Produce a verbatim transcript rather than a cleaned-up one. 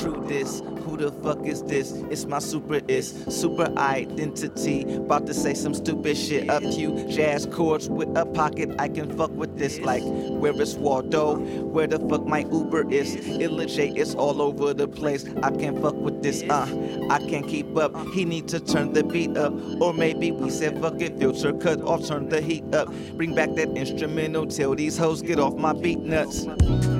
true this. Who the fuck is this? It's my super is super identity. About to say some stupid shit. A few jazz chords with a pocket. I can fuck with this. Like, where is Waldo? Where the fuck my Uber is? Illegit, it's all over the place. I can't fuck with this. Uh, I can't keep up. He need to turn the beat up. Or maybe we said fuck it, filter cut off, turn the heat up. Bring back that instrumental till these hoes get off my beat nuts.